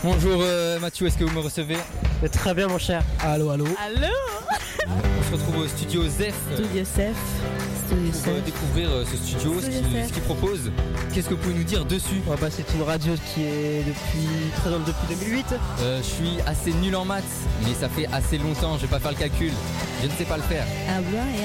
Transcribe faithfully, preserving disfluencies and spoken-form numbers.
Bonjour euh, Mathieu, est-ce que vous me recevez? Très bien mon cher. Allô, allô. Allô. On se retrouve au studio Zef euh, Studio Sef. Studio pour euh, Sef. découvrir euh, ce studio, ce Studio qu'il Zef. ce qu'il propose. Qu'est-ce que vous pouvez nous dire dessus? Oh, bah, c'est une radio qui est depuis présente depuis deux mille huit. Euh, Je suis assez nul en maths, mais ça fait assez longtemps, je vais pas faire le calcul. Je ne sais pas le faire. Ah ouais.